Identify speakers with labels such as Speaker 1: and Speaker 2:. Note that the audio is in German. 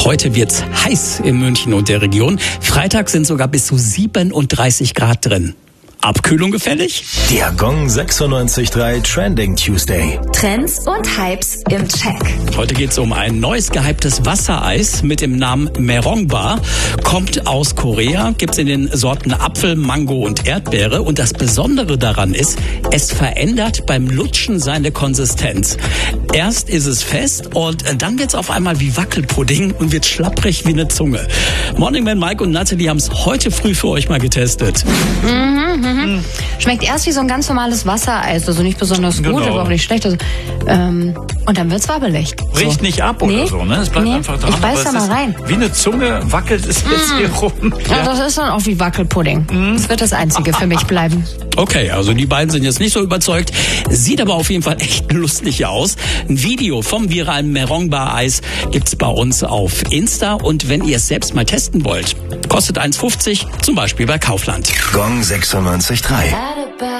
Speaker 1: Heute wird's heiß in München und der Region. Freitag sind sogar bis zu 37 Grad drin. Abkühlung gefällig?
Speaker 2: Der Gong 96.3 Trending Tuesday.
Speaker 3: Trends und Hypes im Check.
Speaker 1: Heute geht's um ein neues gehyptes Wassereis mit dem Namen Maerongba. Kommt aus Korea, gibt's in den Sorten Apfel, Mango und Erdbeere. Und das Besondere daran ist, es verändert beim Lutschen seine Konsistenz. Erst ist es fest und dann wird's auf einmal wie Wackelpudding und wird schlapprig wie eine Zunge. Morning Man Mike und Natalie haben's heute früh für euch mal getestet.
Speaker 4: Schmeckt erst wie so ein ganz normales Wassereis, also nicht besonders gut, aber auch nicht schlecht. Also, und dann wird's wabbelig.
Speaker 5: Bricht nicht ab oder so, ne? Es bleibt einfach dran.
Speaker 4: Ich beiß da mal rein.
Speaker 5: Wie eine Zunge wackelt es jetzt hier rum.
Speaker 4: Ja, das ist dann auch wie Wackelpudding. Das wird das Einzige für mich bleiben.
Speaker 1: Okay, also die beiden sind jetzt nicht so überzeugt. Sieht aber auf jeden Fall echt lustig aus. Ein Video vom viralen Maerongba-Eis gibt's bei uns auf Insta. Und wenn ihr es selbst mal testen wollt, kostet 1,50, zum Beispiel bei Kaufland.
Speaker 2: Gong 96.3.